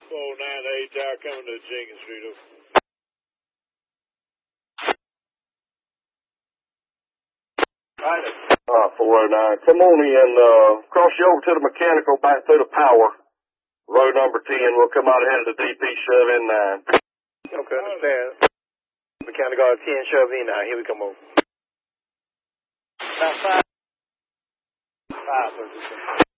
498 Tower coming to Jenkins Street. 409. Come on in, cross you over to the mechanical, back through the power. Row number 10. We'll come out ahead of the DP shove in 9. Okay, understand. Mechanical 10 shove in 9. Here we come over. 5. 5.